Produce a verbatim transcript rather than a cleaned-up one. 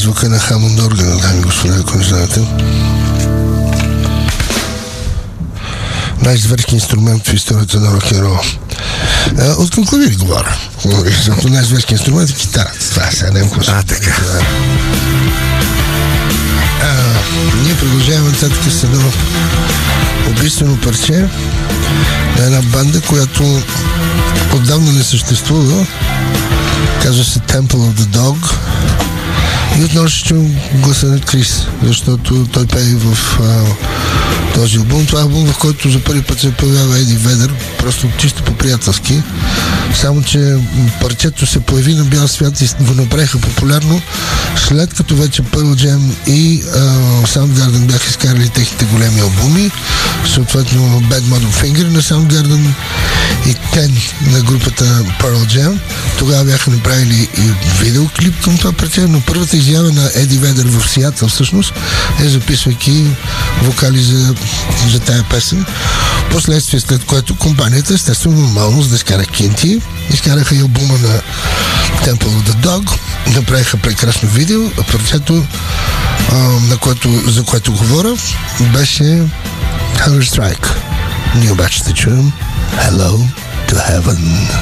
звука на Хамонд органа, дами и господа, ако не знаете. Най-зверски инструмент в историята на рок-н-рола. От към клавири говоря. Защото най-зверски инструмент е китарата. Това сега не е какво. А, така. А, ние продължаваме нататък с едно убийствено парче на една банда, която отдавна не съществува. Казва се Temple of the Dog. И отново ще чуем гласа на Крис, защото той пее в а, този албум. Това е албум, в който за първи път се появява Еди Ведър, просто чисто по-приятелски. Само че парчето се появи на бял свят и го направиха популярно, след като вече Pearl Jam и uh, Soundgarden бяха изкарали техните големи албуми, съответно Bad Motherfinger на Soundgarden и Ten на групата Pearl Jam. Тогава бяха направили и видеоклип към това парче, но първата изява на Еди Ведър в Сиатъл всъщност е записвайки вокали за, за тая песен. Последствие, след което компанията, естествено нормално, за да изкара Кинти, изкараха и албума на Temple of the Dog, направиха прекрасно видео, а парчето, а, на което, за което говоря, беше Hunger Strike. Ние обаче ще чуем Hello to Heaven.